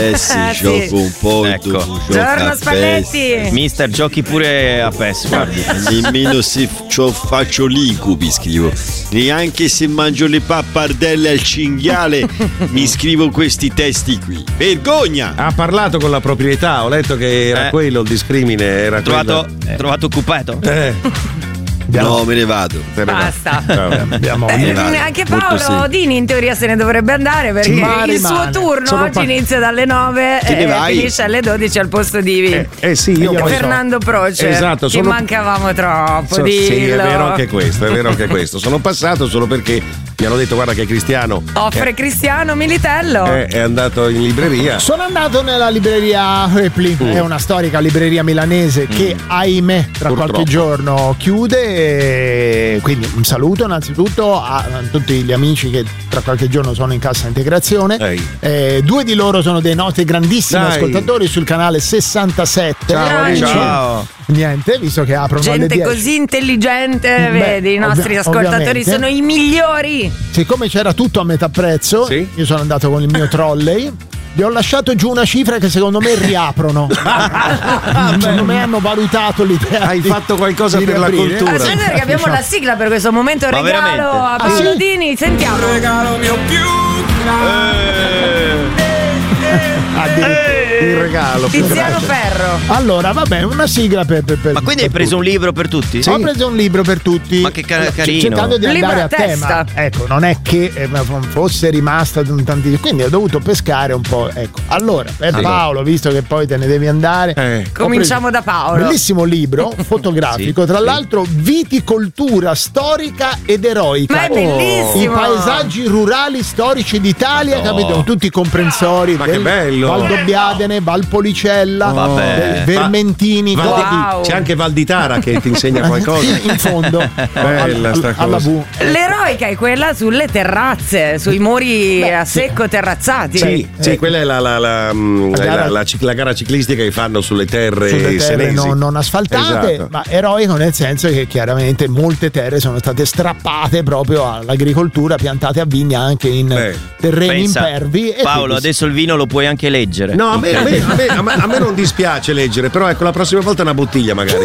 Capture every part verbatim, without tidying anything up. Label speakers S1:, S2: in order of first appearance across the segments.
S1: Eh sì,
S2: Eh,
S1: gioco
S2: sì.
S1: un po'.
S3: Ecco.
S2: Buongiorno Spalletti.
S3: Mister, giochi pure a P E S, guardi.
S1: Nemmeno se f- faccio l'incubi scrivo. Neanche se mangio le pappardelle al cinghiale mi scrivo questi testi qui. Vergogna!
S4: Ha parlato con la proprietà, ho letto che era
S3: Eh.
S4: quello il discrimine. Era
S3: Trovato,
S4: quello-
S3: trovato occupato?
S4: Eh.
S1: No, me ne vado.
S2: Basta.
S4: Abbiamo
S2: Eh,
S1: me ne vado.
S2: anche
S1: Molto
S2: Paolo
S1: semplice.
S2: Dini in teoria se ne dovrebbe andare perché
S4: Sì, ma
S2: il suo
S4: rimane.
S2: turno
S4: Sono
S2: oggi
S4: pa-
S2: inizia dalle nove
S1: Te ne
S2: e
S1: vai?
S2: finisce alle dodici al posto di
S4: Eh, eh sì, io poi so-
S2: Fernando Proce.
S4: Esatto,
S2: che
S4: sono-
S2: mancavamo troppo.
S4: So- sì,
S2: dillo.
S4: è vero anche questo, è vero anche questo. Sono passato solo perché mi hanno detto guarda che Cristiano
S2: Offre Cristiano Militello.
S4: è, è andato in libreria.
S5: Sono andato nella libreria Repli,
S4: Mm.
S5: è una storica libreria milanese che ahimè tra
S4: Purtroppo.
S5: qualche giorno chiude, e quindi un saluto innanzitutto a, a tutti gli amici che tra qualche giorno sono in cassa integrazione.
S4: Ehi.
S5: Eh, due di loro sono dei nostri grandissimi
S4: Dai.
S5: ascoltatori sul canale sessantasette.
S4: Ciao,
S5: Quindi,
S3: Ciao.
S5: niente, visto che aprono alle
S2: Gente
S5: dieci.
S2: così intelligente,
S5: Beh,
S2: vedi, i nostri
S5: ovvia-
S2: ascoltatori
S5: ovviamente.
S2: sono i migliori.
S5: Siccome c'era tutto a metà prezzo,
S4: Sì.
S5: io sono andato con il mio trolley. Gli ho lasciato giù una cifra che secondo me riaprono. Secondo me hanno valutato l'idea.
S4: Hai
S5: di-
S4: fatto qualcosa
S5: di
S4: per la
S5: riaprire.
S4: cultura.
S2: Aspetta che abbiamo la sigla per questo momento
S3: Ma
S2: regalo
S3: veramente?
S2: a
S5: Ah,
S2: Paolo
S5: sì?
S2: Dini, sentiamo.
S5: Addirittura.
S4: Il regalo. più
S2: Tiziano
S4: grande.
S2: Ferro.
S5: Allora, vabbè, una sigla per. per, per
S3: Ma quindi hai
S5: per
S3: preso un
S5: tutti.
S3: libro per tutti?
S5: Ho preso un libro per tutti.
S3: Ma che ca-
S5: C-
S3: carino.
S5: Cercando di
S2: Un libro
S5: andare
S2: a
S5: a tema.
S2: testa.
S5: Ecco, non è che eh, fosse rimasta un tanti. Quindi ho dovuto pescare un po'. Ecco. Allora, per
S4: Allora.
S5: Paolo, visto che poi te ne devi andare.
S4: Eh.
S5: ho
S2: Cominciamo da
S5: preso
S2: Paolo.
S5: Bellissimo libro fotografico,
S3: Sì,
S5: tra
S3: sì.
S5: l'altro viticoltura storica ed eroica.
S2: Ma è
S5: Oh.
S2: bellissimo.
S5: I paesaggi rurali storici d'Italia,
S3: No.
S5: capito? Con tutti i comprensori
S4: Ma che
S5: del
S4: bello.
S5: Valdobiadene, Valpolicella,
S3: Vabbè.
S5: del Vermentini,
S4: Val-
S5: Godi.
S2: Wow.
S4: C'è anche Valditara che ti insegna qualcosa.
S5: In fondo,
S4: Bella
S5: al-
S4: sta
S5: alla
S4: cosa.
S5: V.
S2: L'eroica è quella sulle terrazze, sui muri a secco terrazzati.
S4: Sì, sì, quella è la, la, la, mm,
S5: La
S4: la-
S5: gara-
S4: la cic- la gara ciclistica che fanno sulle terre,
S5: Sulle terre
S4: senesi.
S5: non, non asfaltate,
S4: Esatto.
S5: ma eroico nel senso che chiaramente molte terre sono state strappate proprio all'agricoltura, piantate a vigna anche in
S4: Beh,
S5: terreni
S3: Pensa,
S5: impervi. E
S3: Paolo,
S5: quindi-
S3: adesso il vino lo puoi anche leggere.
S4: No, a me, a, me, a, me, a me- a me non dispiace leggere, però ecco la prossima volta una bottiglia magari.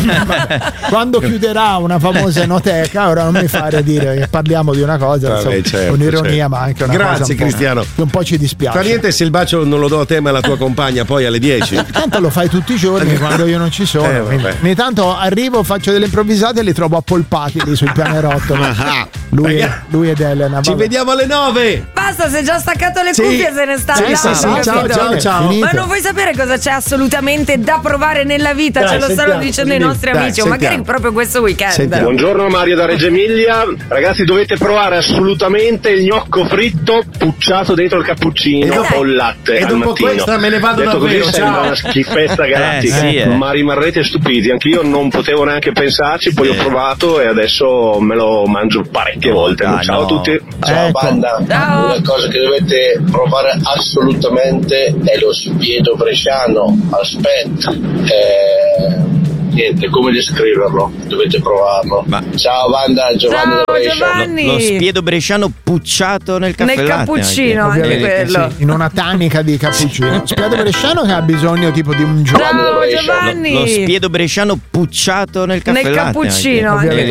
S5: quando chiuderà una famosa enoteca, ora non mi fare dire che parliamo di una cosa
S4: Vabbè,
S5: insomma,
S4: certo,
S5: con ironia,
S4: certo.
S5: ma anche una
S4: Grazie,
S5: cosa un po',
S4: Cristiano.
S5: che un po' ci dispiace.
S4: Fa niente se il bacio non lo do a te ma alla tua compagna poi alle dieci.
S5: Tanto lo fai tutti i giorni quando io non ci sono.
S4: Eh,
S5: quindi
S4: vabbè.
S5: ogni tanto arrivo, faccio delle improvvisate e li trovo appolpati lì sul pianerottolo. Lui,
S4: Raga,
S5: lui ed Elena.
S4: Ci
S5: vabbè.
S4: vediamo alle nove.
S2: Basta, se già staccato le
S4: Sì.
S2: cuffie se ne sta
S4: Sì,
S2: andando.
S4: sì, sì,
S2: capito?
S4: ciao, ciao, ciao.
S5: Finito.
S2: Ma non vuoi sapere cosa c'è assolutamente da provare nella vita?
S4: Dai,
S2: Ce lo stanno
S4: sentiamo,
S2: dicendo i
S4: dimmi.
S2: nostri
S4: Dai,
S2: amici, o magari
S4: sentiamo.
S2: proprio questo weekend.
S4: Sentiamo.
S6: Buongiorno Mario da Reggio Emilia, ragazzi dovete provare assolutamente il gnocco fritto pucciato dentro il cappuccino
S2: Eh, dai.
S6: o il latte
S4: E
S6: al
S4: dopo
S6: mattino.
S4: questa me ne vado
S6: Detto
S4: davvero,
S6: così sembra
S4: ciao.
S6: una schifezza galattica,
S3: Eh, sì, eh.
S6: ma rimarrete stupiti, anch'io non potevo neanche pensarci, poi
S3: Sì.
S6: ho provato e adesso me lo mangio parecchie
S3: No,
S6: volte.
S3: dai,
S6: Ciao
S3: no.
S6: a tutti.
S7: Ciao
S5: Ecco.
S7: banda,
S2: Ciao.
S7: una cosa che dovete provare assolutamente è lo spiedo bresciano. Aspetta, eh, niente, come descriverlo? Dovete provarlo.
S3: Ma-
S7: Ciao banda, Giovanni
S2: Ciao,
S7: da Brescia.
S2: Giovanni.
S3: Lo spiedo bresciano pucciato nel caffè
S2: Nel
S3: latte
S2: cappuccino,
S3: anche.
S2: anche
S5: Ovviamente,
S2: quello.
S5: sì, in una tanica di cappuccino. Spiato bresciano che ha bisogno tipo di un gioco.
S2: Ciao
S7: Brescia.
S2: Giovanni.
S3: Lo spiedo bresciano pucciato nel caffè
S2: Nel
S3: latte
S2: cappuccino,
S3: anche.
S2: anche